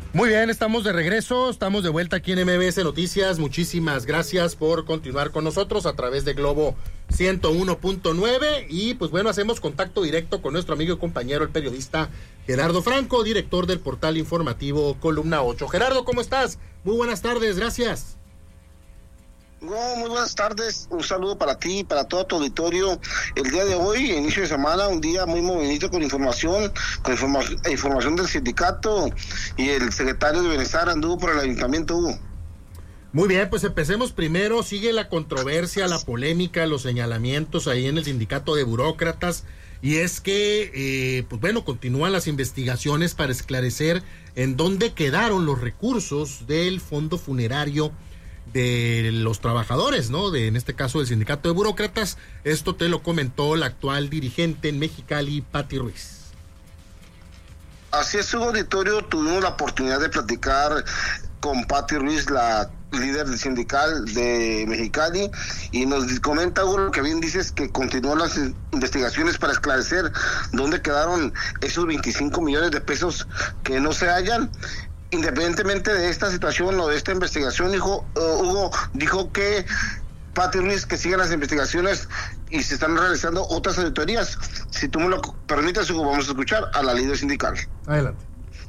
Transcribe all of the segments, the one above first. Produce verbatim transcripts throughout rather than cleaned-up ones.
Muy bien, estamos de regreso, estamos de vuelta aquí en M B S Noticias. Muchísimas gracias por continuar con nosotros a través de Globo ciento uno punto nueve y pues bueno, hacemos contacto directo con nuestro amigo y compañero, el periodista Gerardo Franco, director del portal informativo Columna ocho. Gerardo, ¿cómo estás? Muy buenas tardes, gracias. No, muy buenas tardes, un saludo para ti y para todo tu auditorio. El día de hoy, inicio de semana, un día muy movidito con información, con informa- información del sindicato, y el secretario de Bienestar anduvo por el ayuntamiento, Hugo. Muy bien, pues empecemos primero. Sigue la controversia, la polémica, los señalamientos ahí en el sindicato de burócratas, y es que, eh, pues bueno, continúan las investigaciones para esclarecer en dónde quedaron los recursos del fondo funerario de los trabajadores, ¿no? De, en este caso, del sindicato de burócratas. Esto te lo comentó la actual dirigente en Mexicali, Pati Ruiz. Así es, Hugo auditorio, tuvimos la oportunidad de platicar con Pati Ruiz, la líder del sindical de Mexicali, y nos comenta, Hugo, lo que bien dices, que continúan las investigaciones para esclarecer dónde quedaron esos veinticinco millones de pesos que no se hallan. Independientemente de esta situación o de esta investigación, dijo, uh, Hugo dijo que Pati Ruiz, que sigan las investigaciones y se están realizando otras auditorías. Si tú me lo permites, Hugo, vamos a escuchar a la líder sindical. Adelante.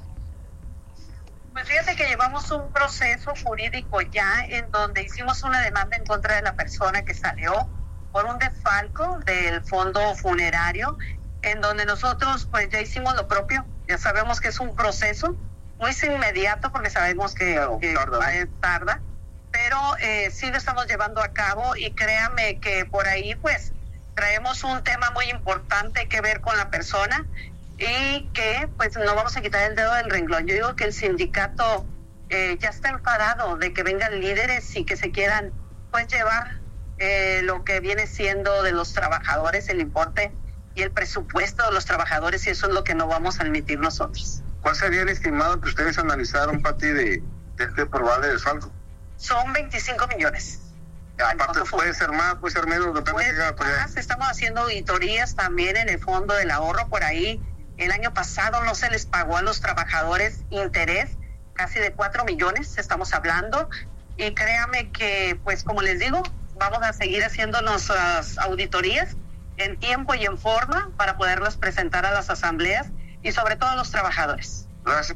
Pues fíjate que llevamos un proceso jurídico ya en donde hicimos una demanda en contra de la persona que salió por un desfalco del fondo funerario, en donde nosotros pues ya hicimos lo propio. Ya sabemos que es un proceso, no es inmediato porque sabemos que, que tarda, tarda, pero eh, sí lo estamos llevando a cabo, y créame que por ahí pues traemos un tema muy importante que ver con la persona, y que pues no vamos a quitar el dedo del renglón. Yo digo que el sindicato eh, ya está enfadado de que vengan líderes y que se quieran pues llevar eh, lo que viene siendo de los trabajadores, el importe y el presupuesto de los trabajadores, y eso es lo que no vamos a admitir nosotros. ¿Cuál sería el estimado que ustedes analizaron, Pati, de, de este probable desfalco? Son veinticinco millones. Aparte, puede ser más, puede ser menos, depende pues, de cada más, estamos haciendo auditorías también en el fondo del ahorro por ahí. El año pasado no se les pagó a los trabajadores interés, casi de cuatro millones estamos hablando, y créame que, pues como les digo, vamos a seguir haciendo nuestras auditorías en tiempo y en forma para poderlas presentar a las asambleas y sobre todo a los trabajadores. Gracias.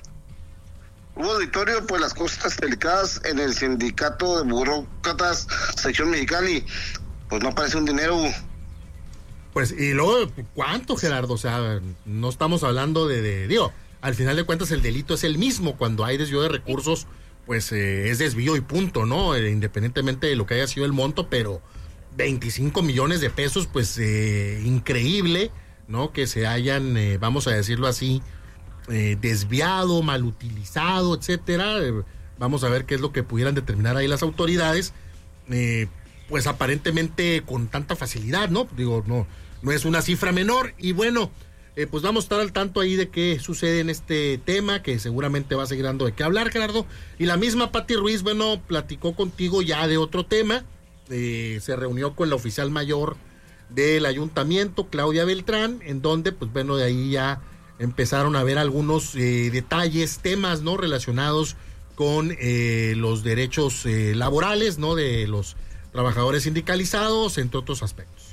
Hubo auditorio, pues las cosas delicadas en el sindicato de burócratas, sección Mexicali, pues no aparece un dinero, Hugo. Pues, y luego, ¿cuánto, Gerardo? O sea, no estamos hablando de, de digo, al final de cuentas el delito es el mismo. Cuando hay desvío de recursos, pues eh, es desvío y punto, ¿no? Eh, independientemente de lo que haya sido el monto, pero veinticinco millones de pesos, pues eh, increíble, ¿no? Que se hayan, eh, vamos a decirlo así, eh, desviado, mal utilizado, etcétera. Eh, vamos a ver qué es lo que pudieran determinar ahí las autoridades, eh, pues aparentemente con tanta facilidad, ¿no? Digo, no, no es una cifra menor, y bueno, eh, pues vamos a estar al tanto ahí de qué sucede en este tema, que seguramente va a seguir dando de qué hablar, Gerardo. Y la misma Pati Ruiz, bueno, platicó contigo ya de otro tema, eh, se reunió con la oficial mayor del ayuntamiento, Claudia Beltrán, en donde, pues bueno, de ahí ya empezaron a ver algunos eh, detalles, temas, ¿no? Relacionados con eh, los derechos eh, laborales, ¿no? De los trabajadores sindicalizados, entre otros aspectos.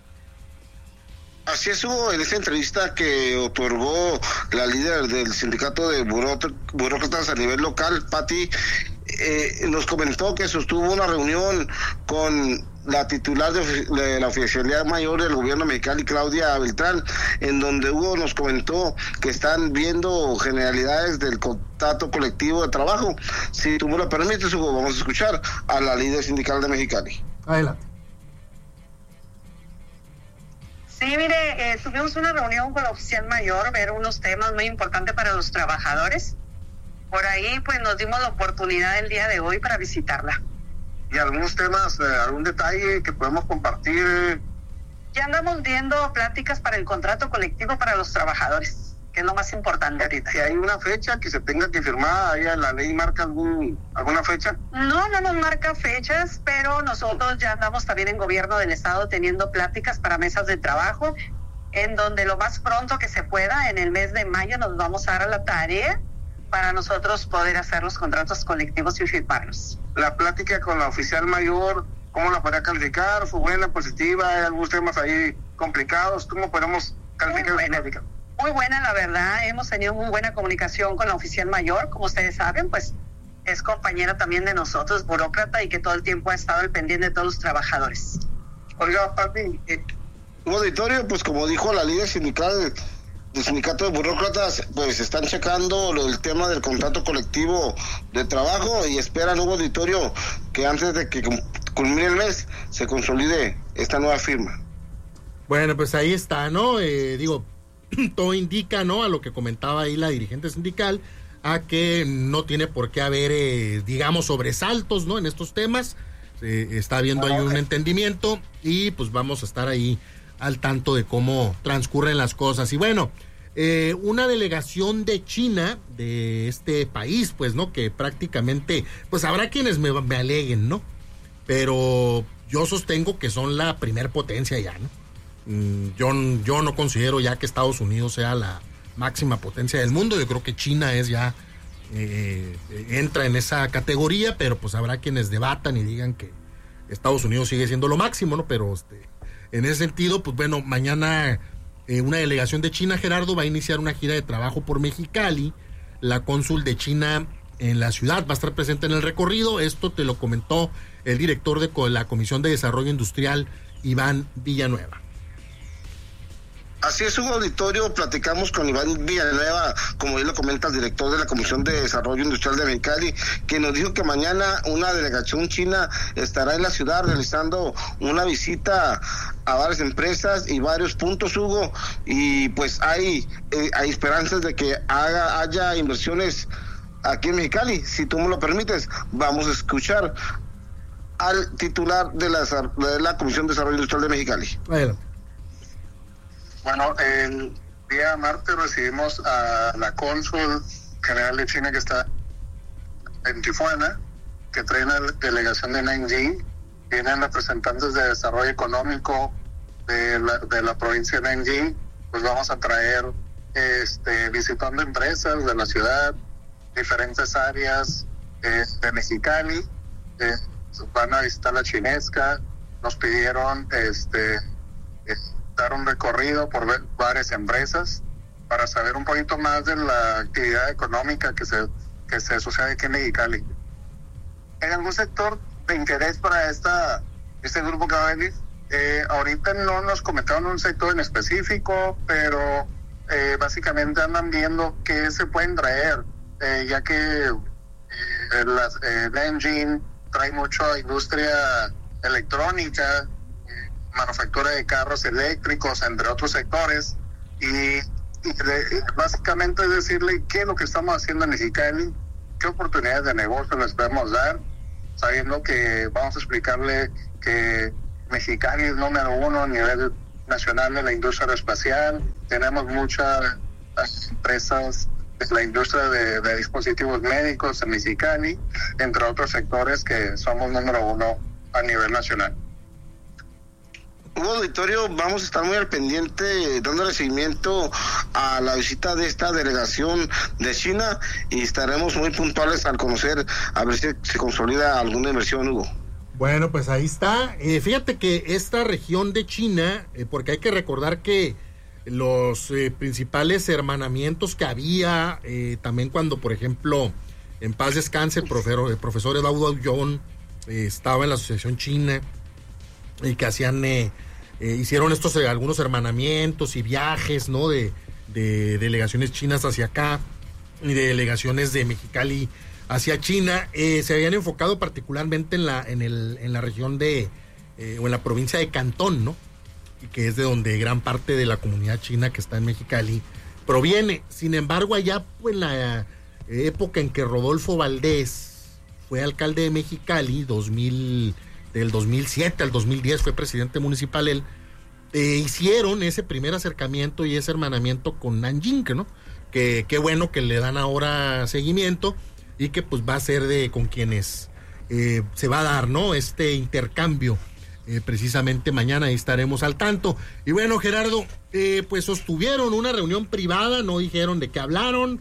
Así es, Hugo, en esta entrevista que otorgó la líder del sindicato de burócratas a nivel local, Pati, eh, nos comentó que sostuvo una reunión con la titular de, de la oficialidad mayor del gobierno mexicano, Claudia Beltrán, en donde Hugo nos comentó que están viendo generalidades del contrato colectivo de trabajo. Si tú me lo permites, Hugo, vamos a escuchar a la líder sindical de Mexicali. Adelante. Sí, mire, eh, tuvimos una reunión con la oficial mayor, ver unos temas muy importantes para los trabajadores. Por ahí, pues, nos dimos la oportunidad el día de hoy para visitarla. ¿Y algunos temas, eh, algún detalle que podemos compartir? Ya andamos viendo pláticas para el contrato colectivo para los trabajadores, que es lo más importante ahorita. ¿Si hay una fecha que se tenga que firmar? ¿Ahí la ley marca algún, alguna fecha? No, no nos marca fechas, pero nosotros ya andamos también en gobierno del estado teniendo pláticas para mesas de trabajo, en donde lo más pronto que se pueda, en el mes de mayo, nos vamos a dar a la tarea para nosotros poder hacer los contratos colectivos y firmarlos. La plática con la oficial mayor, ¿cómo la podría calificar? ¿Fue buena, positiva? ¿Hay algunos temas ahí complicados? ¿Cómo podemos calificar? Muy buena, muy buena, la verdad. Hemos tenido muy buena comunicación con la oficial mayor. Como ustedes saben, pues es compañera también de nosotros, burócrata, y que todo el tiempo ha estado al pendiente de todos los trabajadores. Oiga, Pati, eh, un auditorio, pues como dijo la líder sindical del sindicato de burócratas, pues están checando el tema del contrato colectivo de trabajo y esperan, un auditorio, que antes de que culmine el mes se consolide esta nueva firma. Bueno, pues ahí está, ¿no? Eh, digo, todo indica, ¿no? A lo que comentaba ahí la dirigente sindical, a que no tiene por qué haber, eh, digamos, sobresaltos, ¿no? En estos temas. Eh, está habiendo ahí un entendimiento y pues vamos a estar ahí al tanto de cómo transcurren las cosas. Y bueno, eh, una delegación de China, de este país, pues, ¿no? Que prácticamente, pues habrá quienes me, me aleguen, ¿no? Pero yo sostengo que son la primer potencia ya, ¿no? Mm, yo, yo no considero ya que Estados Unidos sea la máxima potencia del mundo. Yo creo que China es ya, eh, entra en esa categoría, pero pues habrá quienes debatan y digan que Estados Unidos sigue siendo lo máximo, ¿no? Pero este, en ese sentido, pues bueno, mañana eh, una delegación de China, Gerardo, va a iniciar una gira de trabajo por Mexicali. La cónsul de China en la ciudad va a estar presente en el recorrido. Esto te lo comentó el director de la Comisión de Desarrollo Industrial, Iván Villanueva. Así es, un auditorio, platicamos con Iván Villanueva, como él lo comenta, el director de la Comisión de Desarrollo Industrial de Mexicali, que nos dijo que mañana una delegación china estará en la ciudad realizando una visita a varias empresas y varios puntos, Hugo, y pues hay, eh, hay esperanzas de que haga, haya inversiones aquí en Mexicali. Si tú me lo permites, vamos a escuchar al titular de la, de la Comisión de Desarrollo Industrial de Mexicali. Bueno. Bueno, el día martes recibimos a la cónsul general de China que está en Tijuana, que trae una delegación de Nanjing. Vienen representantes de desarrollo económico de la, de la provincia de Nanjing. Pues vamos a traer, este, visitando empresas de la ciudad, diferentes áreas eh, de Mexicali. Eh, van a visitar la Chinesca. Nos pidieron, este, eh, dar un recorrido por ver varias empresas para saber un poquito más de la actividad económica que se que se sucede aquí en Mexicali. ¿En algún sector de interés para esta este grupo que va a venir? Eh, ahorita no nos comentaron un sector en específico, pero eh, básicamente andan viendo qué se pueden traer, eh, ya que eh, las, eh, Nanjing trae mucha industria electrónica, manufactura de carros eléctricos, entre otros sectores, y, y de, básicamente es decirle qué es lo que estamos haciendo en Mexicali, qué oportunidades de negocio les podemos dar, sabiendo que vamos a explicarle que Mexicali es número uno a nivel nacional de la industria aeroespacial. Tenemos muchas empresas de la industria de, de dispositivos médicos en Mexicali, entre otros sectores que somos número uno a nivel nacional. Un auditorio, vamos a estar muy al pendiente dándole seguimiento a la visita de esta delegación de China y estaremos muy puntuales al conocer a ver si se consolida alguna inversión, Hugo. Bueno, pues ahí está. Eh, fíjate que esta región de China, eh, porque hay que recordar que los eh, principales hermanamientos que había, eh, también cuando, por ejemplo, en paz descanse, el profesor, el profesor Eduardo Young eh, estaba en la Asociación China y que hacían... Eh, Eh, hicieron estos eh, algunos hermanamientos y viajes, ¿no? De, de delegaciones chinas hacia acá y de delegaciones de Mexicali hacia China. Eh, se habían enfocado particularmente en la en el en la región de eh, o en la provincia de Cantón, ¿no? Y que es de donde gran parte de la comunidad china que está en Mexicali proviene. Sin embargo, allá pues, en la época en que Rodolfo Valdés fue alcalde de Mexicali, dos mil del dos mil siete al dos mil diez fue presidente municipal él, eh, hicieron ese primer acercamiento y ese hermanamiento con Nanjing, ¿no? Que qué bueno que le dan ahora seguimiento y que pues va a ser de con quienes eh, se va a dar, ¿no? Este intercambio, eh, precisamente mañana ahí estaremos al tanto. Y bueno, Gerardo, eh, pues sostuvieron una reunión privada, no dijeron de qué hablaron,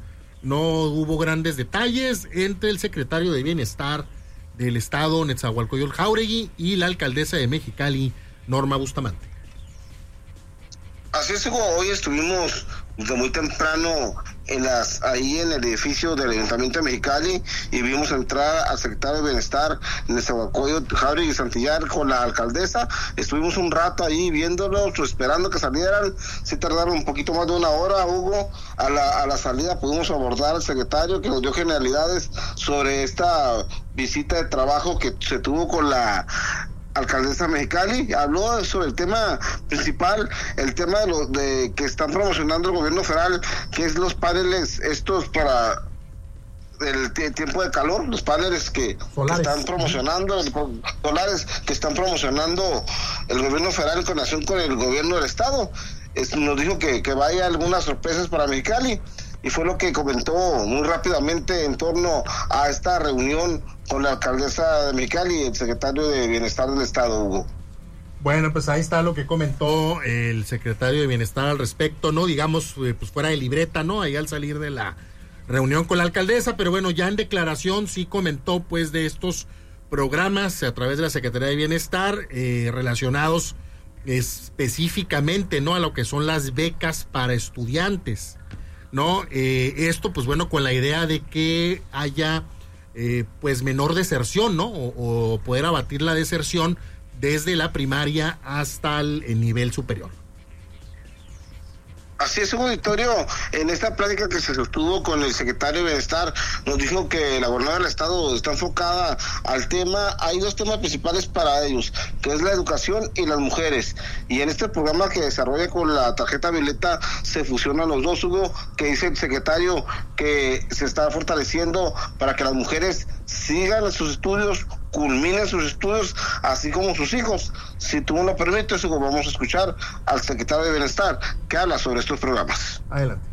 no hubo grandes detalles entre el secretario de Bienestar del Estado, Netzahualcoyol Jauregui, y la alcaldesa de Mexicali, Norma Bustamante. Así es, Hugo. Hoy estuvimos desde muy temprano en las ahí en el edificio del Ayuntamiento de Mexicali y vimos entrar al secretario de Bienestar, Netzahualcoyol Jauregui Santillar, con la alcaldesa. Estuvimos un rato ahí viéndolos, esperando que salieran. Sí tardaron un poquito más de una hora, Hugo. A la, a la salida pudimos abordar al secretario, que nos dio generalidades sobre esta visita de trabajo que se tuvo con la alcaldesa Mexicali. Habló sobre el tema principal, el tema de, lo, de que están promocionando el gobierno federal, que es los paneles estos para el t- tiempo de calor, los paneles que, que están promocionando, solares que están promocionando el gobierno federal en coordinación con el gobierno del estado. Es, nos dijo que, que vaya algunas sorpresas para Mexicali, y fue lo que comentó muy rápidamente en torno a esta reunión con la alcaldesa de Mexicali y el secretario de Bienestar del Estado, Hugo. Bueno, pues ahí está lo que comentó el secretario de Bienestar al respecto, ¿no? Digamos, eh, pues fuera de libreta, ¿no? Ahí al salir de la reunión con la alcaldesa, pero bueno, ya en declaración sí comentó pues de estos programas a través de la Secretaría de Bienestar eh, relacionados específicamente, ¿no? A lo que son las becas para estudiantes, ¿no? Eh, esto pues bueno, con la idea de que haya eh, pues menor deserción, ¿no? O, o poder abatir la deserción desde la primaria hasta el, el nivel superior. Así es, un auditorio. En esta plática que se sostuvo con el secretario de Bienestar, nos dijo que la gobernadora del estado está enfocada al tema. Hay dos temas principales para ellos, que es la educación y las mujeres. Y en este programa que desarrolla con la tarjeta violeta se fusionan los dos, Hugo, que dice el secretario que se está fortaleciendo para que las mujeres sigan sus estudios, culminen sus estudios, así como sus hijos. Si tú me lo permites, Hugo, vamos a escuchar al secretario de Bienestar que habla sobre estos programas. Adelante.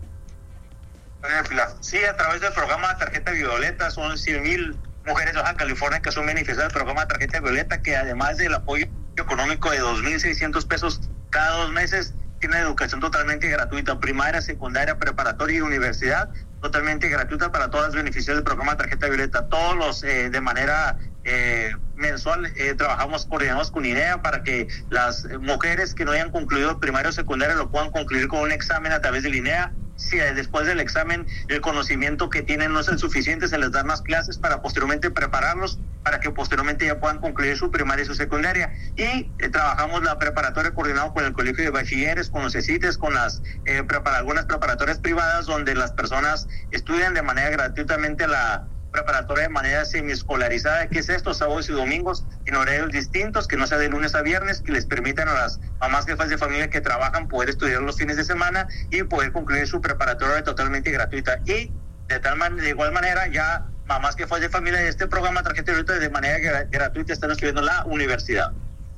Sí, a través del programa Tarjeta Violeta son cien mil mujeres de Baja California que son beneficiadas del programa Tarjeta Violeta, que además del apoyo económico de dos mil seiscientos pesos cada dos meses, tiene educación totalmente gratuita, primaria, secundaria, preparatoria y universidad, totalmente gratuita para todas las beneficiarias del programa Tarjeta Violeta. Todos los, eh, de manera eh, mensual, eh, trabajamos, coordinamos con I N E A para que las mujeres que no hayan concluido primaria o secundaria lo puedan concluir con un examen a través del I N E A. Si después del examen el conocimiento que tienen no es el suficiente, se les dan más clases para posteriormente prepararlos, para que posteriormente ya puedan concluir su primaria y su secundaria. Y eh, trabajamos la preparatoria coordinado con el colegio de bachilleres, con los CECITES, con las eh, prepara, algunas preparatorias privadas, donde las personas estudian de manera gratuitamente la preparatoria de manera semiescolarizada. ¿Qué es esto? Sábados y domingos en horarios distintos, que no sea de lunes a viernes, que les permitan a las mamás jefas de familia que trabajan poder estudiar los fines de semana y poder concluir su preparatoria totalmente gratuita. Y de tal manera, de igual manera, ya mamás jefas de familia de este programa Tarjeta Violeta de manera gra- gratuita están estudiando la universidad.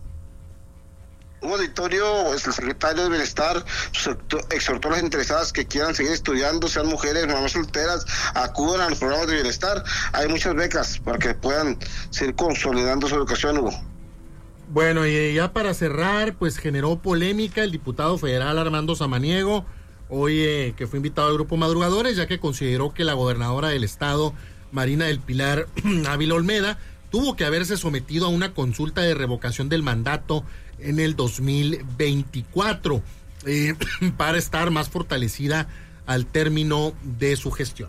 Un auditorio, el secretario de Bienestar exhortó a las interesadas que quieran seguir estudiando, sean mujeres, mamás solteras, acudan a los programas de bienestar. Hay muchas becas para que puedan seguir consolidando su educación, Hugo. Bueno, y ya para cerrar, pues generó polémica el diputado federal Armando Samaniego, hoy eh, que fue invitado al Grupo Madrugadores, ya que consideró que la gobernadora del estado, Marina del Pilar Ávila Olmeda, tuvo que haberse sometido a una consulta de revocación del mandato en el dos mil veinticuatro eh, para estar más fortalecida al término de su gestión.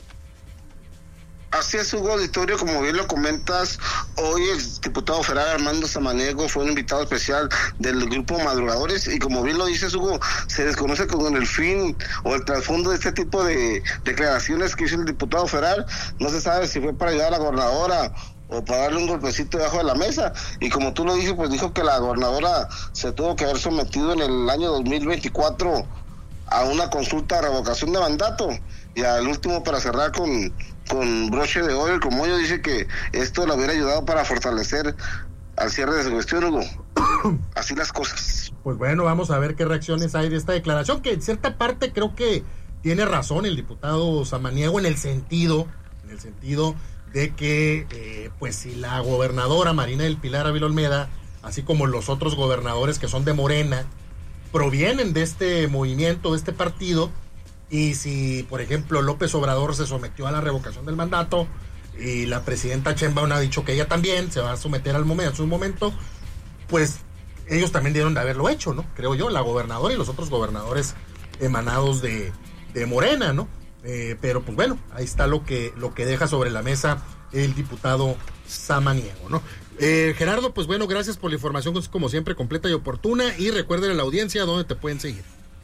Así es, Hugo, auditorio, como bien lo comentas, hoy el diputado federal Armando Samaniego fue un invitado especial del Grupo Madrugadores, y como bien lo dices, Hugo, se desconoce con el fin o el trasfondo de este tipo de declaraciones que hizo el diputado federal. No se sabe si fue para ayudar a la gobernadora o para darle un golpecito debajo de la mesa, y como tú lo dices, pues dijo que la gobernadora se tuvo que haber sometido en el año dos mil veinticuatro a una consulta de revocación de mandato. Y al último, para cerrar con, con broche de oro, como yo dice que esto le hubiera ayudado para fortalecer al cierre de su gestión, Hugo. Así las cosas. Pues bueno, vamos a ver qué reacciones hay de esta declaración, que en cierta parte creo que tiene razón el diputado Samaniego en el sentido, en el sentido de que, eh, pues si la gobernadora Marina del Pilar Ávila Olmeda, así como los otros gobernadores que son de Morena, provienen de este movimiento, de este partido, Y si, por ejemplo, López Obrador se sometió a la revocación del mandato y la presidenta Sheinbaum ha dicho que ella también se va a someter al momento, en su momento, pues ellos también debieron de haberlo hecho, ¿no? Creo yo, la gobernadora y los otros gobernadores emanados de, de Morena, ¿no? Eh, pero pues bueno, ahí está lo que, lo que deja sobre la mesa el diputado Samaniego, ¿no? Eh, Gerardo, pues bueno, gracias por la información, como siempre, completa y oportuna, y recuerden a la audiencia dónde te pueden seguir.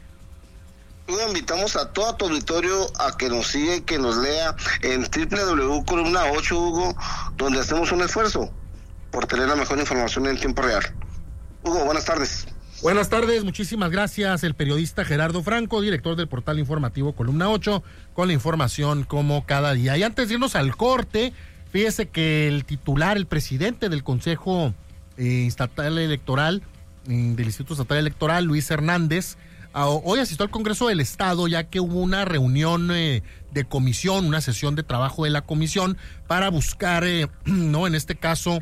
Invitamos a todo tu auditorio a que nos siga y que nos lea en doble u doble u doble u punto columna ocho, Hugo, donde hacemos un esfuerzo por tener la mejor información en tiempo real. Hugo, buenas tardes. Buenas tardes, muchísimas gracias. El periodista Gerardo Franco, director del portal informativo Columna ocho, con la información como cada día. Y antes de irnos al corte, fíjese que el titular, el presidente del Consejo eh, Estatal Electoral, eh, del Instituto Estatal Electoral, Luis Hernández, a, hoy asistió al Congreso del Estado, ya que hubo una reunión eh, de comisión, una sesión de trabajo de la comisión para buscar, eh, no, en este caso,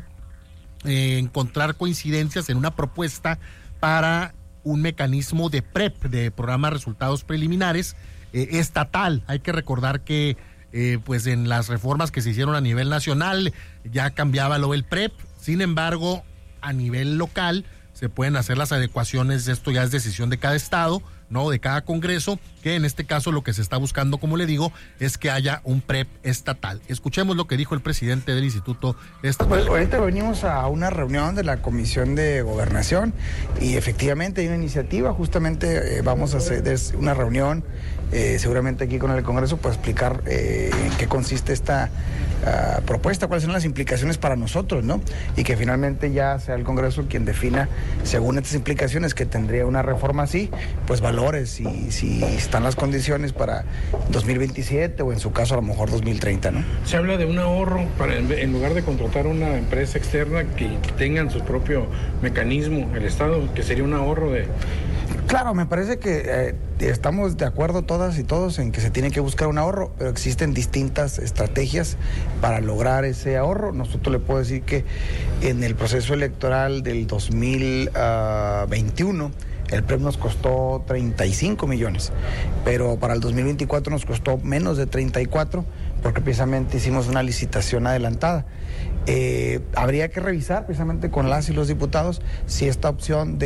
eh, encontrar coincidencias en una propuesta para un mecanismo de P R E P, de programa de resultados preliminares, eh, estatal. Hay que recordar que eh, pues en las reformas que se hicieron a nivel nacional ya cambiaba lo del P R E P, sin embargo a nivel local se pueden hacer las adecuaciones, esto ya es decisión de cada estado, no de cada congreso, que en este caso lo que se está buscando, como le digo, es que haya un P R E P estatal. Escuchemos lo que dijo el presidente del Instituto Estatal. Pues ahorita venimos a una reunión de la Comisión de Gobernación y efectivamente hay una iniciativa, justamente eh, vamos a hacer una reunión eh, seguramente aquí con el Congreso para explicar eh, en qué consiste esta uh, propuesta, cuáles son las implicaciones para nosotros, ¿no? Y que finalmente ya sea el Congreso quien defina, según estas implicaciones que tendría una reforma así, pues valores si, si están las condiciones para dos mil veintisiete o en su caso a lo mejor dos mil treinta, ¿no? Se habla de un ahorro para, en lugar de contratar una empresa externa que tengan su propio mecanismo, el Estado, que sería un ahorro de... Claro, me parece que eh, estamos de acuerdo todas y todos en que se tiene que buscar un ahorro, pero existen distintas estrategias para lograr ese ahorro. Nosotros le puedo decir que en el proceso electoral del dos mil veintiuno, el P R E P nos costó treinta y cinco millones, pero para el dos mil veinticuatro nos costó menos de treinta y cuatro, porque precisamente hicimos una licitación adelantada. Eh, habría que revisar precisamente con las y los diputados si esta opción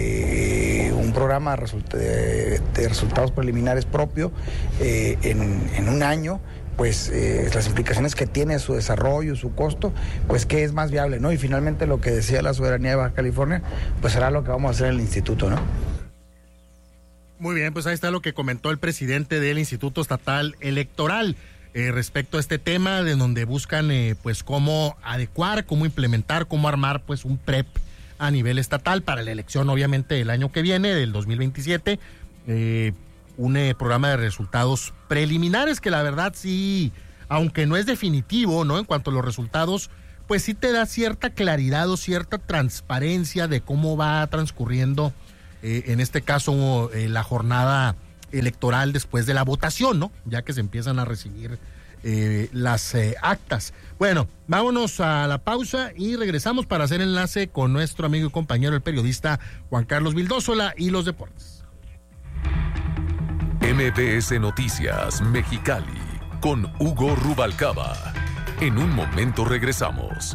de un programa de, de resultados preliminares propio eh, en, en un año, pues eh, las implicaciones que tiene su desarrollo, su costo, pues qué es más viable, ¿no? Y finalmente lo que decía la soberanía de Baja California, pues será lo que vamos a hacer en el instituto, ¿no? Muy bien, pues ahí está lo que comentó el presidente del Instituto Estatal Electoral eh, respecto a este tema, de donde buscan eh, pues cómo adecuar, cómo implementar, cómo armar pues un P R E P a nivel estatal para la elección, obviamente, del año que viene, del dos mil veintisiete, eh, un eh, programa de resultados preliminares que la verdad sí, aunque no es definitivo, ¿no? En cuanto a los resultados, pues sí te da cierta claridad o cierta transparencia de cómo va transcurriendo, eh, en este caso, eh, la jornada electoral después de la votación, ¿no? Ya que se empiezan a recibir eh, las eh, actas. Bueno, vámonos a la pausa y regresamos para hacer enlace con nuestro amigo y compañero, el periodista Juan Carlos Vildósola, y los deportes. M B S Noticias Mexicali con Hugo Rubalcaba. En un momento regresamos.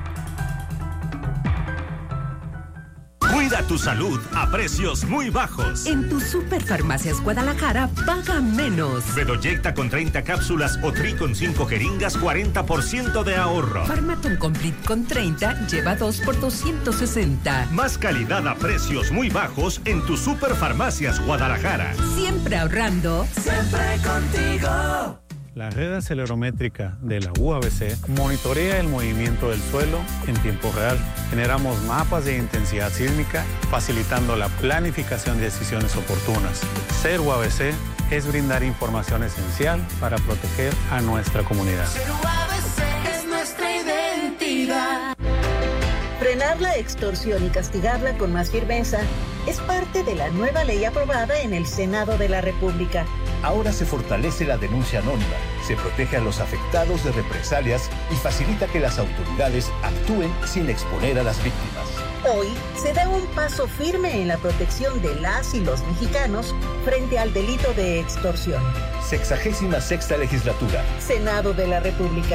Cuida tu salud a precios muy bajos. En tu Superfarmacias Guadalajara, paga menos. Bedoyecta con treinta cápsulas o Tri con cinco jeringas, cuarenta por ciento de ahorro. Farmaton Complete con treinta, lleva dos por doscientos sesenta. Más calidad a precios muy bajos en tu Superfarmacias Guadalajara. Siempre ahorrando. Siempre contigo. La red acelerométrica de la U A B C monitorea el movimiento del suelo en tiempo real. Generamos mapas de intensidad sísmica, facilitando la planificación de decisiones oportunas. Ser U A B C es brindar información esencial para proteger a nuestra comunidad. Ser U A B C es nuestra identidad. Frenar la extorsión y castigarla con más firmeza es parte de la nueva ley aprobada en el Senado de la República. Ahora se fortalece la denuncia anónima, se protege a los afectados de represalias y facilita que las autoridades actúen sin exponer a las víctimas. Hoy se da un paso firme en la protección de las y los mexicanos frente al delito de extorsión. Sexagésima sexta legislatura. Senado de la República.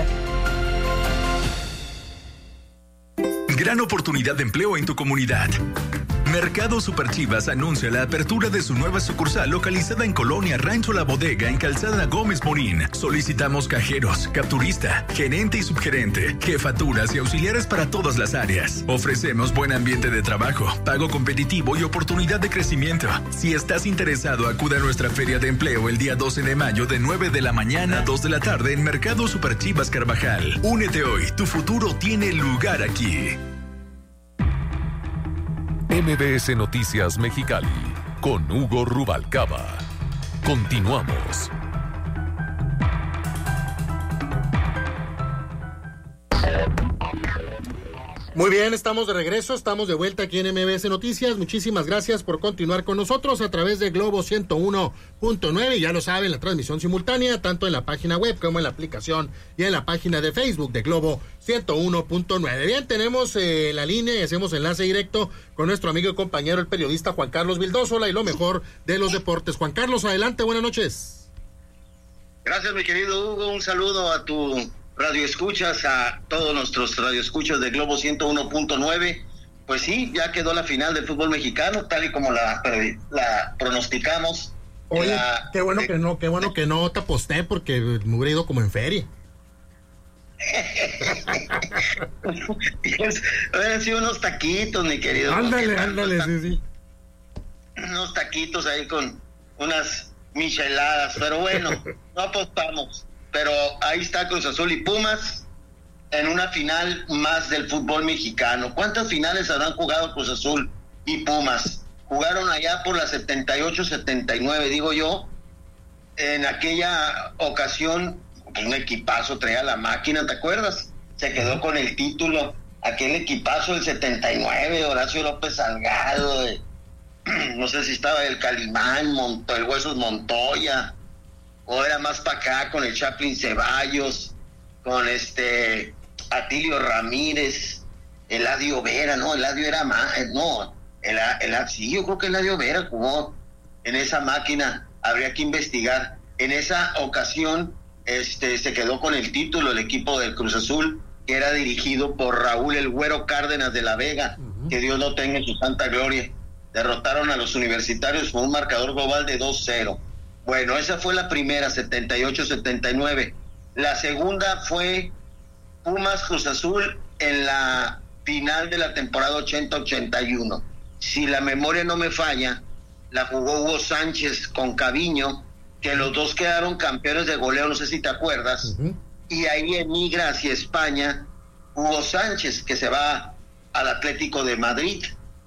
Gran oportunidad de empleo en tu comunidad. Mercado Super Chivas anuncia la apertura de su nueva sucursal localizada en Colonia Rancho La Bodega en Calzada Gómez Morín. Solicitamos cajeros, capturista, gerente y subgerente, jefaturas y auxiliares para todas las áreas. Ofrecemos buen ambiente de trabajo, pago competitivo y oportunidad de crecimiento. Si estás interesado, acude a nuestra feria de empleo el día doce de mayo de nueve de la mañana a dos de la tarde en Mercado Super Chivas Carvajal. Únete hoy, tu futuro tiene lugar aquí. M B S Noticias Mexicali, con Hugo Rubalcaba. Continuamos. Muy bien, estamos de regreso, estamos de vuelta aquí en M B S Noticias. Muchísimas gracias por continuar con nosotros a través de Globo ciento uno punto nueve. Ya lo saben, la transmisión simultánea, tanto en la página web como en la aplicación y en la página de Facebook de Globo ciento uno punto nueve. Bien, tenemos eh, la línea y hacemos enlace directo con nuestro amigo y compañero, el periodista Juan Carlos Vildósola, y lo mejor de los deportes. Juan Carlos, adelante, buenas noches. Gracias, mi querido Hugo, un saludo a tu radioescuchas, a todos nuestros radioescuchas de Globo ciento uno punto nueve. Pues sí, ya quedó la final del fútbol mexicano, tal y como la, la pronosticamos. Oye, la, qué bueno eh, que no, qué bueno que no te aposté, porque me hubiera ido como en feria. Hubieran sido unos taquitos, mi querido. Ándale, ándale, sí, sí. Unos taquitos ahí con unas micheladas, pero bueno, no apostamos. Pero ahí está Cruz Azul y Pumas en una final más del fútbol mexicano. ¿Cuántas finales habrán jugado Cruz Azul y Pumas? Jugaron allá por la setenta y ocho setenta y nueve, digo yo. En aquella ocasión, pues un equipazo traía la máquina, ¿te acuerdas? Se quedó con el título, aquel equipazo del setenta y nueve, Horacio López Salgado, de, no sé si estaba el Calimán, Monto, el Huesos Montoya, o era más para acá con el Chaplin Ceballos, con este Atilio Ramírez, Eladio Vera, no, Eladio era más, no, el, el, sí, yo creo que Eladio Vera jugó en esa máquina, habría que investigar. En esa ocasión este se quedó con el título el equipo del Cruz Azul, que era dirigido por Raúl el Güero Cárdenas de la Vega, uh-huh. Que Dios lo tenga en su santa gloria. Derrotaron a los universitarios con un marcador global de dos cero. Bueno, esa fue la primera, setenta y ocho setenta y nueve. La segunda fue Pumas Cruz Azul en la final de la temporada ochenta ochenta y uno. Si la memoria no me falla, la jugó Hugo Sánchez con Caviño, que los dos quedaron campeones de goleo, no sé si te acuerdas, uh-huh. Y ahí emigra hacia España Hugo Sánchez, que se va al Atlético de Madrid,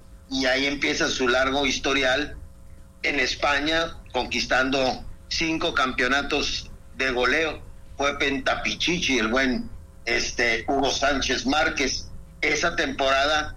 y ahí empieza su largo historial en España, conquistando cinco campeonatos de goleo. Fue pentapichichi el buen este Hugo Sánchez Márquez. Esa temporada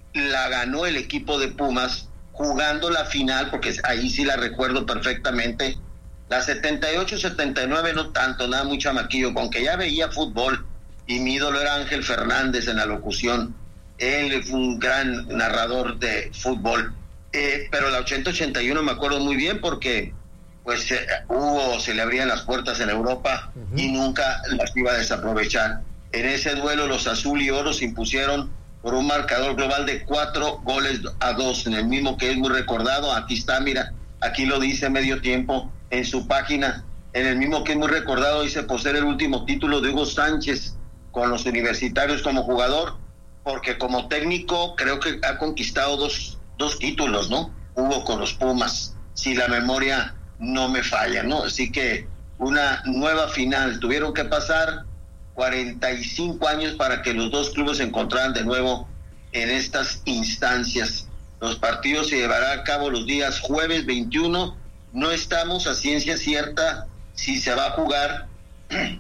la ganó el equipo de Pumas jugando la final, porque ahí sí la recuerdo perfectamente. La setenta y ocho setenta y nueve no tanto, nada, muy chamaquillo, aunque ya veía fútbol, y mi ídolo era Ángel Fernández en la locución. Él fue un gran narrador de fútbol. Eh, pero la ochenta ochenta y uno me acuerdo muy bien, porque pues eh, Hugo se le abrían las puertas en Europa, uh-huh. Y nunca las iba a desaprovechar. En ese duelo los azul y oro se impusieron por un marcador global de cuatro goles a dos, en el mismo que es muy recordado. Aquí está, mira, aquí lo dice Medio Tiempo en su página, en el mismo que es muy recordado, dice: por ser el último título de Hugo Sánchez con los universitarios como jugador, porque como técnico creo que ha conquistado dos dos títulos, ¿no? Hubo con los Pumas, si la memoria no me falla, ¿no? Así que una nueva final. Tuvieron que pasar cuarenta y cinco años para que los dos clubes se encontraran de nuevo en estas instancias. Los partidos se llevarán a cabo los días jueves veintiuno. No estamos a ciencia cierta si se va a jugar en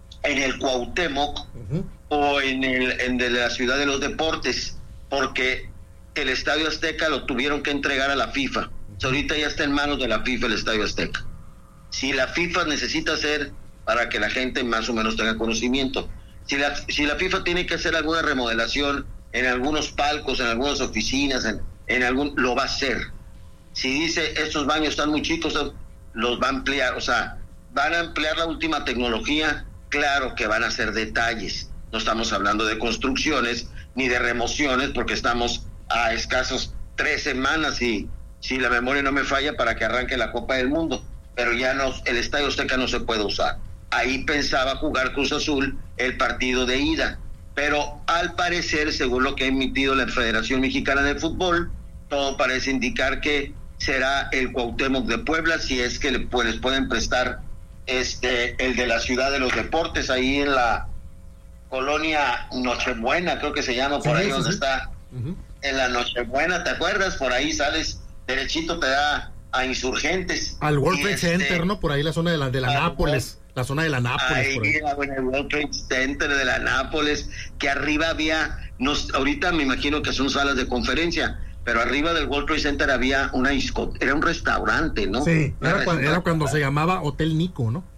el Cuauhtémoc, uh-huh. o en el en de la Ciudad de los Deportes, porque el Estadio Azteca lo tuvieron que entregar a la FIFA. O sea, ahorita ya está en manos de la FIFA el Estadio Azteca. Si la FIFA necesita hacer, para que la gente más o menos tenga conocimiento, si la, si la FIFA tiene que hacer alguna remodelación en algunos palcos, en algunas oficinas, en, en algún, lo va a hacer. Si dice, estos baños están muy chicos, los va a ampliar, o sea, van a ampliar la última tecnología, claro que van a hacer detalles. No estamos hablando de construcciones ni de remociones, porque estamos a escasos tres semanas, y si la memoria no me falla, para que arranque la Copa del Mundo. Pero ya no, el Estadio Azteca no se puede usar. Ahí pensaba jugar Cruz Azul el partido de ida, pero al parecer, según lo que ha emitido la Federación Mexicana de Fútbol, todo parece indicar que será el Cuauhtémoc de Puebla, si es que le, pues, les pueden prestar este el de la Ciudad de los Deportes, ahí en la colonia Nochebuena, creo que se llama, por sí, ahí sí, donde sí. está, uh-huh. en la Nochebuena, ¿te acuerdas? Por ahí sales derechito, te da a Insurgentes. Al World Trade este, Center, ¿no? Por ahí la zona de la, de la Nápoles. World, la zona de la Nápoles. Ahí, por ahí. En el World Trade Center de la Nápoles, que arriba había, nos, ahorita me imagino que son salas de conferencia, pero arriba del World Trade Center había una disco, era un restaurante, ¿no? Sí, era, era, cuando, era cuando se llamaba Hotel Nico, ¿no?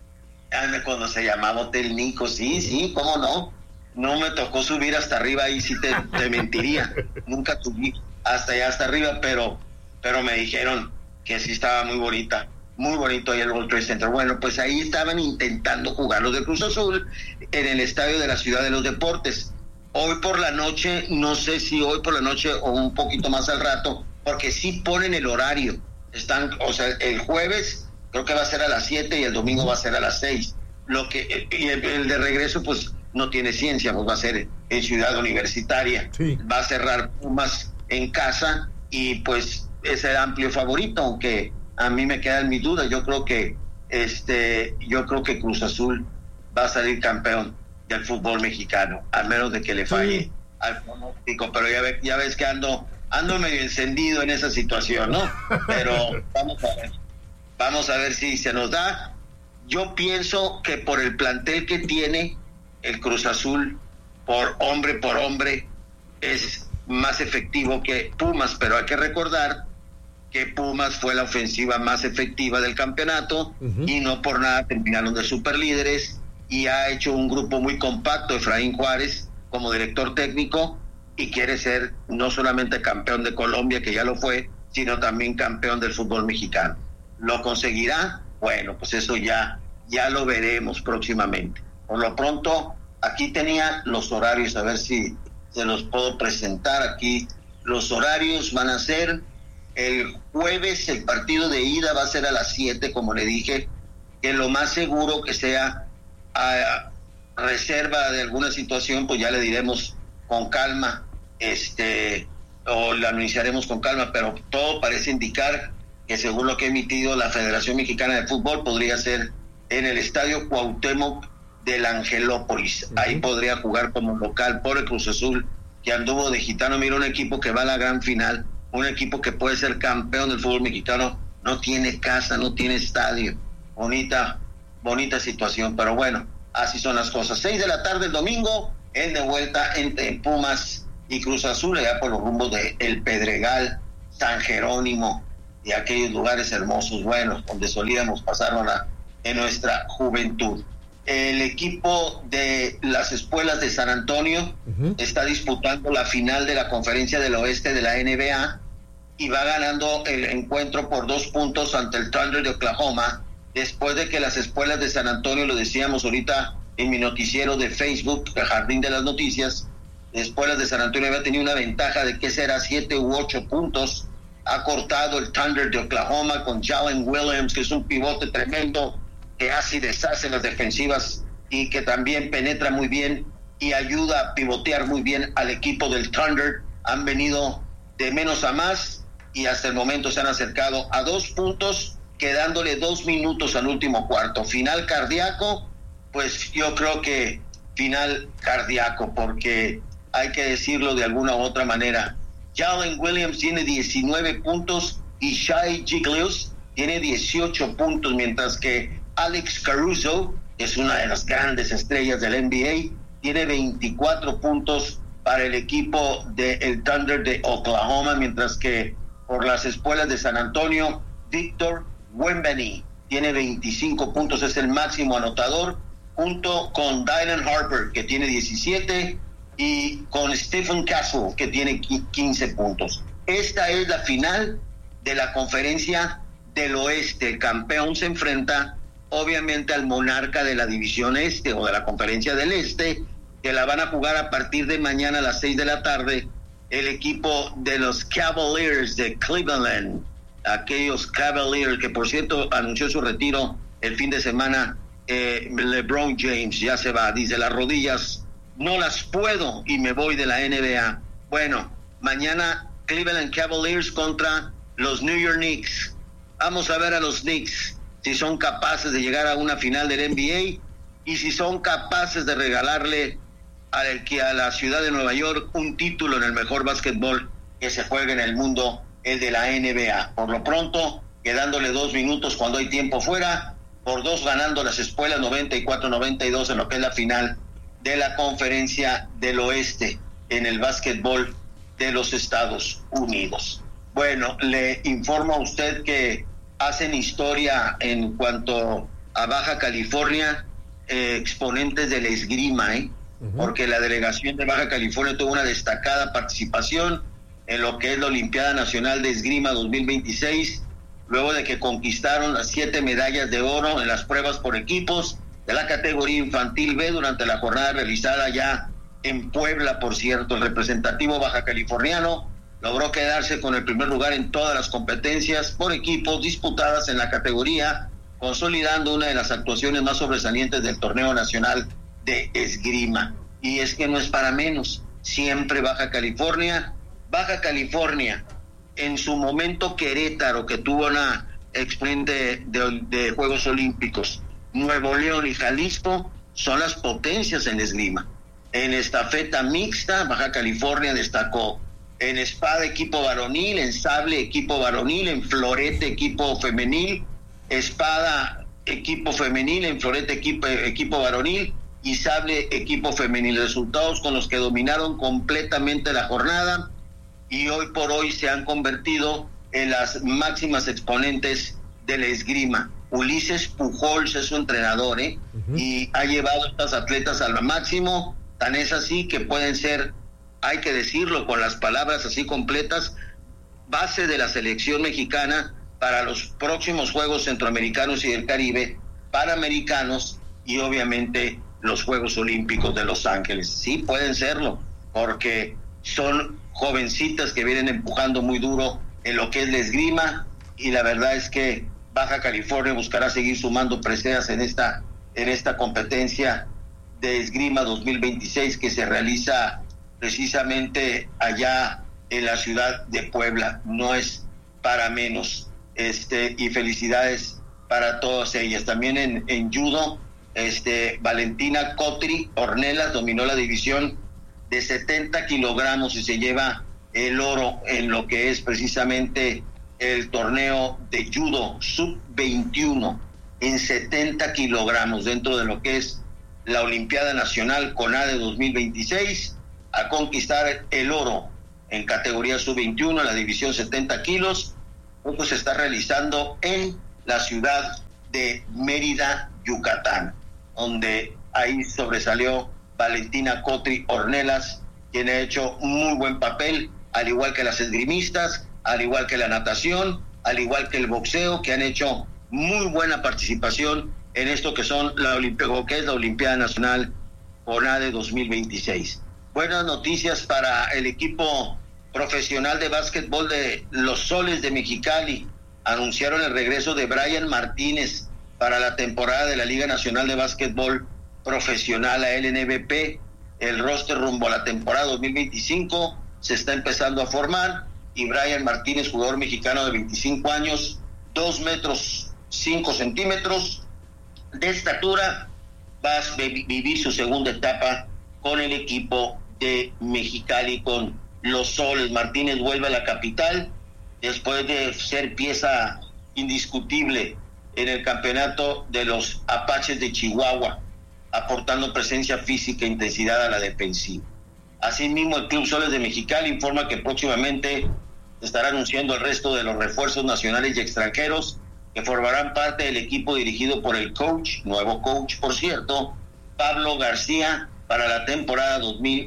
Cuando se llamaba Hotel Nico, sí, sí, cómo no. No me tocó subir hasta arriba, ahí sí te, te mentiría. Nunca subí hasta allá, hasta arriba, pero, pero me dijeron que sí estaba muy bonita, muy bonito ahí el World Trade Center. Bueno, pues ahí estaban intentando jugar los de Cruz Azul en el Estadio de la Ciudad de los Deportes. Hoy por la noche, no sé si hoy por la noche o un poquito más al rato, porque sí ponen el horario. Están, o sea, el jueves creo que va a ser a las siete y el domingo va a ser a las seis. Lo que, y el, el de regreso, pues no tiene ciencia, pues va a ser en Ciudad Universitaria. Sí. Va a cerrar Pumas en casa y pues es el amplio favorito, aunque a mí me quedan mis dudas. Yo creo que este, yo creo que Cruz Azul va a salir campeón del fútbol mexicano, a menos de que le falle sí. al pronóstico, pero ya, ve, ya ves que ando, ando medio encendido en esa situación, ¿no? Pero vamos a ver. Vamos a ver si se nos da. Yo pienso que por el plantel que tiene el Cruz Azul, por hombre por hombre, es más efectivo que Pumas, pero hay que recordar que Pumas fue la ofensiva más efectiva del campeonato uh-huh. y no por nada terminaron de superlíderes, y ha hecho un grupo muy compacto, Efraín Juárez como director técnico, y quiere ser no solamente campeón de Colombia, que ya lo fue, sino también campeón del fútbol mexicano. ¿Lo conseguirá? Bueno, pues eso ya, ya lo veremos próximamente. Por lo pronto, aquí tenía los horarios, a ver si se los puedo presentar aquí. Los horarios van a ser el jueves, el partido de ida va a ser a las siete, como le dije, que lo más seguro que sea a reserva de alguna situación, pues ya le diremos con calma, este, o lo anunciaremos con calma, pero todo parece indicar que según lo que ha emitido la Federación Mexicana de Fútbol, podría ser en el Estadio Cuauhtémoc del Angelópolis. Uh-huh. Ahí podría jugar como local por el Cruz Azul, que anduvo de gitano. Mira, un equipo que va a la gran final, un equipo que puede ser campeón del fútbol mexicano, no tiene casa, no tiene estadio. Bonita, bonita situación, pero bueno, así son las cosas. Seis de la tarde el domingo, el de vuelta entre Pumas y Cruz Azul, allá por los rumbos de El Pedregal, San Jerónimo, y aquellos lugares hermosos, buenos, donde solíamos pasarnos en nuestra juventud. El equipo de las Espuelas de San Antonio uh-huh. está disputando la final de la Conferencia del Oeste de la N B A y va ganando el encuentro por dos puntos ante el Thunder de Oklahoma, después de que las Espuelas de San Antonio, lo decíamos ahorita en mi noticiero de Facebook, el Jardín de las Noticias, Espuelas de San Antonio había tenido una ventaja de que será siete u ocho puntos. Ha cortado el Thunder de Oklahoma con Jalen Williams, que es un pivote tremendo, que hace y deshace las defensivas y que también penetra muy bien y ayuda a pivotear muy bien al equipo del Thunder. Han venido de menos a más y hasta el momento se han acercado a dos puntos, quedándole dos minutos al último cuarto. Final cardíaco, pues yo creo que final cardíaco, porque hay que decirlo de alguna u otra manera. Jalen Williams tiene diecinueve puntos y Shai Gilgeous tiene dieciocho puntos, mientras que Alex Caruso, que es una de las grandes estrellas del N B A, tiene veinticuatro puntos para el equipo del Thunder de Oklahoma, mientras que por las Espuelas de San Antonio, Victor Wembanyama tiene veinticinco puntos, es el máximo anotador, junto con Dylan Harper, que tiene diecisiete, y con Stephen Castle, que tiene quince puntos. Esta es la final de la conferencia del oeste. El campeón se enfrenta obviamente al monarca de la división este o de la conferencia del este, que la van a jugar a partir de mañana a las seis de la tarde, el equipo de los Cavaliers de Cleveland, aquellos Cavaliers que por cierto anunció su retiro el fin de semana. eh, LeBron James ya se va, dice, las rodillas no las puedo y me voy de la N B A. Bueno, mañana Cleveland Cavaliers contra los New York Knicks. Vamos a ver a los Knicks si son capaces de llegar a una final del N B A y si son capaces de regalarle a, a la ciudad de Nueva York un título en el mejor básquetbol que se juega en el mundo, el de la N B A. Por lo pronto, quedándole dos minutos cuando hay tiempo fuera, por dos ganando las espuelas noventa y cuatro noventa y dos en lo que es la final de la conferencia del oeste en el básquetbol de los Estados Unidos. Bueno, le informo a usted que hacen historia en cuanto a Baja California, eh, exponentes de la esgrima, ¿eh? Uh-huh. Porque la delegación de Baja California tuvo una destacada participación en lo que es la Olimpiada Nacional de Esgrima dos mil veintiséis, luego de que conquistaron las siete medallas de oro en las pruebas por equipos de la categoría infantil B durante la jornada realizada ya en Puebla. Por cierto, el representativo baja californiano logró quedarse con el primer lugar en todas las competencias por equipos disputadas en la categoría, consolidando una de las actuaciones más sobresalientes del torneo nacional de esgrima. Y es que no es para menos, siempre Baja California, Baja California, en su momento Querétaro, que tuvo una exponente de, de Juegos Olímpicos, Nuevo León y Jalisco son las potencias en esgrima. En estafeta mixta, Baja California destacó. En espada, equipo varonil; en sable, equipo varonil; en florete, equipo femenil; espada, equipo femenil; en florete, equipo, equipo varonil; y sable, equipo femenil. Resultados con los que dominaron completamente la jornada y hoy por hoy se han convertido en las máximas exponentes de la esgrima. Ulises Pujols es su entrenador, ¿eh? Uh-huh. Y ha llevado a estas atletas al máximo, tan es así que pueden ser, hay que decirlo con las palabras así completas, base de la selección mexicana para los próximos Juegos Centroamericanos y del Caribe, Panamericanos y obviamente los Juegos Olímpicos de Los Ángeles. Sí, pueden serlo, porque son jovencitas que vienen empujando muy duro en lo que es la esgrima, y la verdad es que Baja California buscará seguir sumando preseas en esta, en esta competencia de esgrima dos mil veintiséis que se realiza precisamente allá en la ciudad de Puebla. No es para menos, este, y felicidades para todas ellas. También en, en judo, este, Valentina Cotri Ornelas dominó la división de setenta kilogramos y se lleva el oro en lo que es precisamente el torneo de judo sub veintiuno en setenta kilogramos dentro de lo que es la Olimpiada Nacional CONADE dos mil veintiséis, a conquistar el oro en categoría sub veintiuno, en la división setenta kilos. Esto se está realizando en la ciudad de Mérida, Yucatán, donde ahí sobresalió Valentina Cotri Ornelas, quien ha hecho muy buen papel, al igual que las esgrimistas, al igual que la natación, al igual que el boxeo, que han hecho muy buena participación en esto que son la Olimpiada, que es la Olimpiada Nacional CONADE dos mil veintiséis. Buenas noticias para el equipo profesional de básquetbol de los Soles de Mexicali. Anunciaron el regreso de Brian Martínez para la temporada de la Liga Nacional de Básquetbol Profesional, a L N B P. El roster rumbo a la temporada dos mil veinticinco se está empezando a formar, y Brian Martínez, jugador mexicano de veinticinco años, dos metros cinco centímetros de estatura, va a vivir su segunda etapa con el equipo de Mexicali, con los Soles. Martínez vuelve a la capital después de ser pieza indiscutible en el campeonato de los Apaches de Chihuahua, aportando presencia física e intensidad a la defensiva. Asimismo, el Club Soles de Mexicali informa que próximamente se estará anunciando el resto de los refuerzos nacionales y extranjeros que formarán parte del equipo dirigido por el coach, nuevo coach por cierto, Pablo García, para la temporada dos mil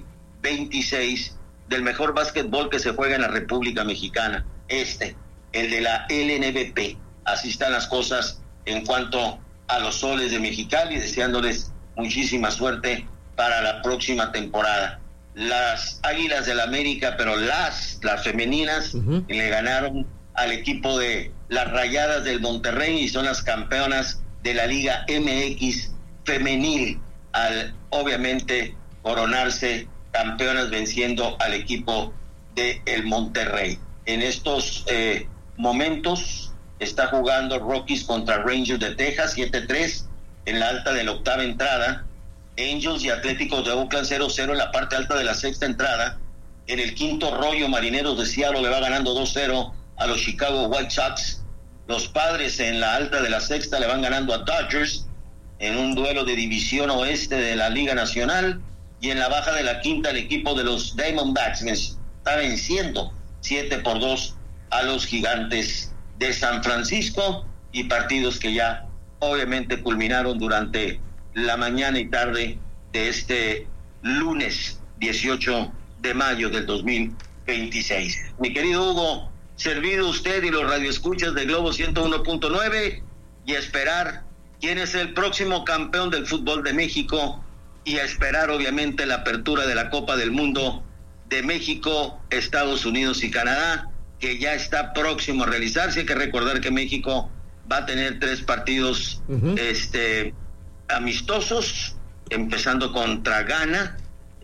veintiséis del mejor básquetbol que se juega en la República Mexicana, este, el de la L N B P. Así están las cosas en cuanto a los Soles de Mexicali, deseándoles muchísima suerte para la próxima temporada. Las Águilas del América, pero las, las femeninas, uh-huh. le ganaron al equipo de las Rayadas del Monterrey y son las campeonas de la Liga M X femenil, al obviamente coronarse campeonas venciendo al equipo de el Monterrey. En estos eh, momentos está jugando Rockies contra Rangers de Texas, siete tres en la alta de la octava entrada. Angels y Atléticos de Oakland cero cero en la parte alta de la sexta entrada. En el quinto rollo, Marineros de Seattle le va ganando dos cero a los Chicago White Sox. Los Padres en la alta de la sexta le van ganando a Dodgers en un duelo de división oeste de la Liga Nacional. Y en la baja de la quinta, el equipo de los Diamondbacks está venciendo siete por dos a los Gigantes de San Francisco, y partidos que ya obviamente culminaron durante la mañana y tarde de este lunes dieciocho de mayo del dos mil veintiséis. Mi querido Hugo, servido usted y los radioescuchas de Globo ciento uno punto nueve, y esperar quién es el próximo campeón del fútbol de México, y a esperar obviamente la apertura de la Copa del Mundo de México, Estados Unidos y Canadá, que ya está próximo a realizarse. Hay que recordar que México va a tener tres partidos uh-huh. este amistosos, empezando contra Ghana,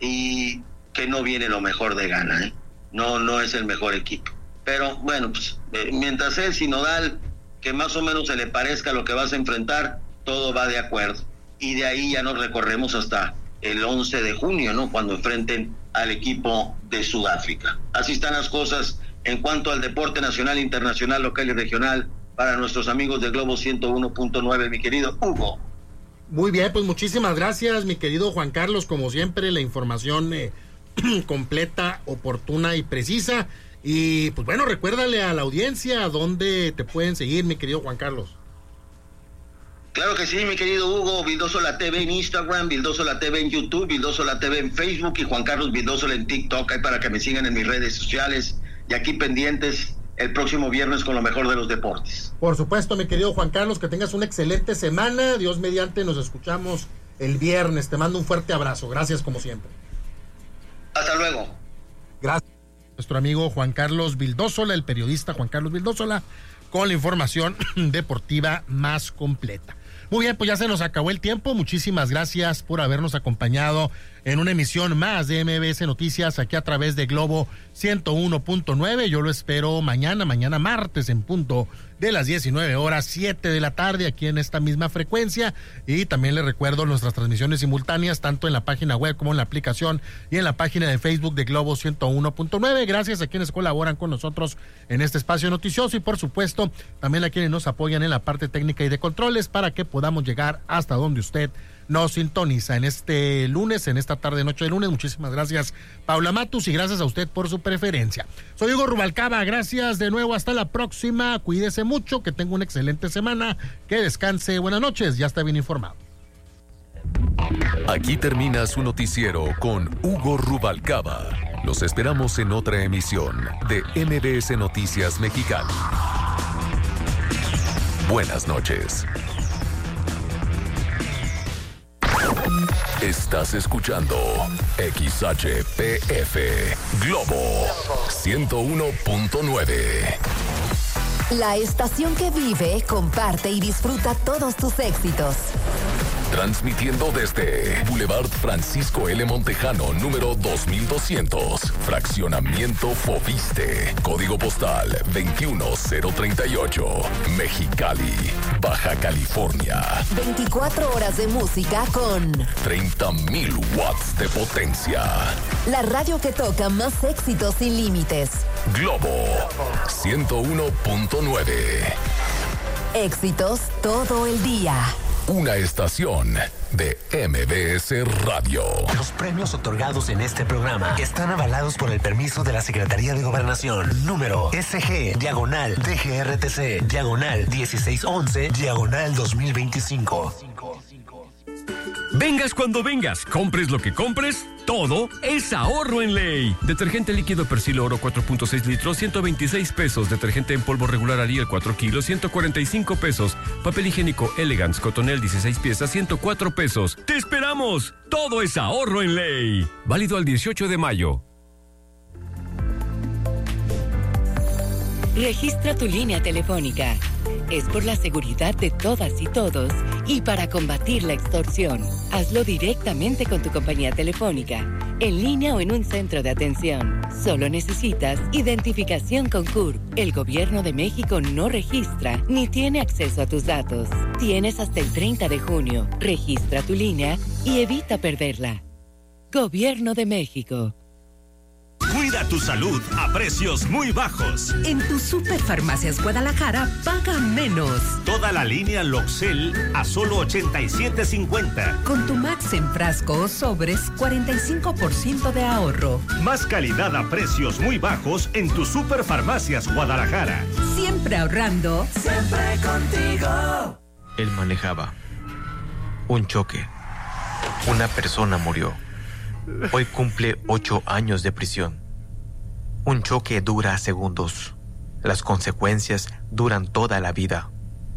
y que no viene lo mejor de Ghana, ¿eh? no no es el mejor equipo, pero bueno, pues eh, mientras el sinodal que más o menos se le parezca a lo que vas a enfrentar, todo va de acuerdo, y de ahí ya nos recorremos hasta el once de junio, ¿no?, cuando enfrenten al equipo de Sudáfrica. Así están las cosas en cuanto al deporte nacional, internacional, local y regional para nuestros amigos de Globo ciento uno punto nueve, mi querido Hugo. Muy bien, pues muchísimas gracias, mi querido Juan Carlos, como siempre, la información eh, completa, oportuna y precisa. Y pues bueno, recuérdale a la audiencia dónde te pueden seguir, mi querido Juan Carlos. Claro que sí, mi querido Hugo. Vildósola T V en Instagram, Vildósola T V en YouTube, Vildósola T V en Facebook y Juan Carlos Vildósola en TikTok. Ahí para que me sigan en mis redes sociales, y aquí pendientes el próximo viernes con lo mejor de los deportes. Por supuesto, mi querido Juan Carlos, que tengas una excelente semana. Dios mediante, nos escuchamos el viernes. Te mando un fuerte abrazo. Gracias como siempre. Hasta luego. Gracias. Nuestro amigo Juan Carlos Vildósola, el periodista Juan Carlos Vildósola, con la información deportiva más completa. Muy bien, pues ya se nos acabó el tiempo. Muchísimas gracias por habernos acompañado en una emisión más de M B S Noticias aquí a través de Globo ciento uno punto nueve. Yo lo espero mañana, mañana martes en punto de las diecinueve horas, siete de la tarde, aquí en esta misma frecuencia. Y también les recuerdo nuestras transmisiones simultáneas, tanto en la página web como en la aplicación y en la página de Facebook de Globo ciento uno punto nueve. Gracias a quienes colaboran con nosotros en este espacio noticioso, y por supuesto también a quienes nos apoyan en la parte técnica y de controles para que podamos llegar hasta donde usted nos sintoniza en este lunes, en esta tarde noche de lunes. Muchísimas gracias, Paula Matus, y gracias a usted por su preferencia. Soy Hugo Rubalcaba, gracias de nuevo, hasta la próxima. Cuídese mucho, que tenga una excelente semana, que descanse, buenas noches, ya está bien informado. Aquí termina su noticiero con Hugo Rubalcaba. Los esperamos en otra emisión de M B S Noticias Mexicali. Buenas noches. Estás escuchando X H P F Globo ciento uno punto nueve. La estación que vive, comparte y disfruta todos tus éxitos. Transmitiendo desde Boulevard Francisco L. Montejano, número dos mil doscientos, Fraccionamiento Fobiste, Código Postal veintiuno cero treinta y ocho, Mexicali, Baja California. veinticuatro horas de música con treinta mil watts de potencia. La radio que toca más éxitos sin límites. Globo ciento uno punto nueve. Éxitos todo el día. Una estación de M B S Radio. Los premios otorgados en este programa están avalados por el permiso de la Secretaría de Gobernación. Número S G, diagonal, D G R T C, diagonal, dieciséis once, diagonal dos mil veinticinco. Vengas cuando vengas, compres lo que compres, todo es ahorro en Ley. Detergente líquido Persil Oro cuatro punto seis litros, ciento veintiséis pesos. Detergente en polvo regular Ariel cuatro kilos, ciento cuarenta y cinco pesos. Papel higiénico Elegance Cotonel dieciséis piezas, ciento cuatro pesos. ¡Te esperamos! Todo es ahorro en Ley. Válido al dieciocho de mayo. Registra tu línea telefónica. Es por la seguridad de todas y todos y para combatir la extorsión. Hazlo directamente con tu compañía telefónica, en línea o en un centro de atención. Solo necesitas identificación con C U R P. El Gobierno de México no registra ni tiene acceso a tus datos. Tienes hasta el treinta de junio. Registra tu línea y evita perderla. Gobierno de México. Cuida tu salud a precios muy bajos. En tu Superfarmacias Guadalajara, paga menos. Toda la línea Loxel a solo ochenta y siete cincuenta. Con tu Max en frasco o sobres, cuarenta y cinco por ciento de ahorro. Más calidad a precios muy bajos en tu Superfarmacias Guadalajara. Siempre ahorrando. Siempre contigo. Él manejaba. Un choque. Una persona murió. Hoy cumple ocho años de prisión. Un choque dura segundos. Las consecuencias duran toda la vida.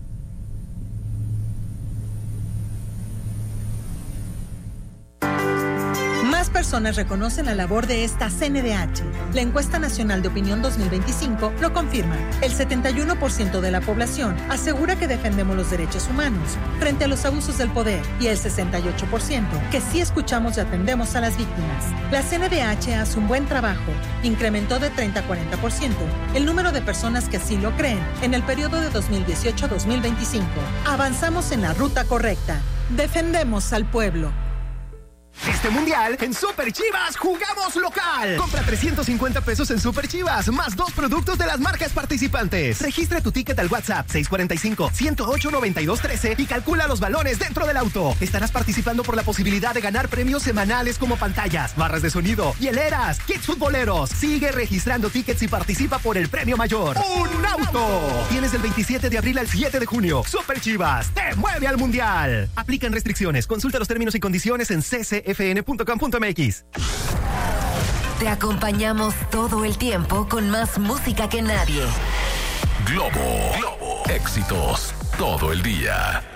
Más personas reconocen la labor de esta C N D H. La encuesta nacional de opinión dos mil veinticinco lo confirma. El setenta y uno por ciento de la población asegura que defendemos los derechos humanos frente a los abusos del poder y el sesenta y ocho por ciento que sí escuchamos y atendemos a las víctimas. La C N D H hace un buen trabajo. Incrementó de treinta a cuarenta por ciento el número de personas que así lo creen en el periodo de dos mil dieciocho a dos mil veinticinco. Avanzamos en la ruta correcta. Defendemos al pueblo. Este mundial, en Super Chivas, jugamos local. Compra trescientos cincuenta pesos en Super Chivas, más dos productos de las marcas participantes. Registra tu ticket al WhatsApp seis cuatro cinco, uno cero ocho, nueve dos uno tres y calcula los balones dentro del auto. Estarás participando por la posibilidad de ganar premios semanales como pantallas, barras de sonido, hieleras, kits futboleros. Sigue registrando tickets y participa por el premio mayor. ¡Un auto! Tienes del veintisiete de abril al siete de junio. Super Chivas, te mueve al mundial. Aplican restricciones. Consulta los términos y condiciones en c c f n punto com punto m x. Te acompañamos todo el tiempo con más música que nadie. Globo. Globo. Éxitos todo el día.